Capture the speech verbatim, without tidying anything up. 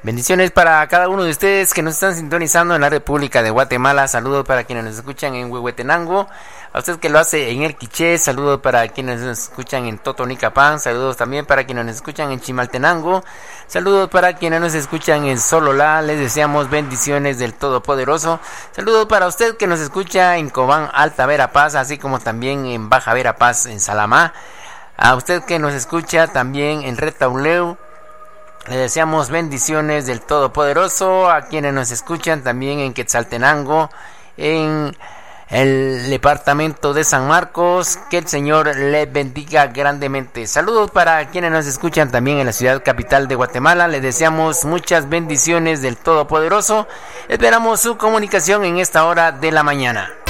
Bendiciones para cada uno de ustedes que nos están sintonizando en la República de Guatemala. Saludos para quienes nos escuchan en Huehuetenango. A usted que lo hace en El Quiché. Saludos para quienes nos escuchan en Totonicapán. Saludos también para quienes nos escuchan en Chimaltenango. Saludos para quienes nos escuchan en Sololá. Les deseamos bendiciones del Todopoderoso. Saludos para usted que nos escucha en Cobán, Alta Verapaz, así como también en Baja Verapaz, en Salamá. A usted que nos escucha también en Retauleu, le deseamos bendiciones del Todopoderoso. A quienes nos escuchan también en Quetzaltenango, en el departamento de San Marcos, que el Señor les bendiga grandemente. Saludos para quienes nos escuchan también en la ciudad capital de Guatemala. Les deseamos muchas bendiciones del Todopoderoso. Esperamos su comunicación en esta hora de la mañana.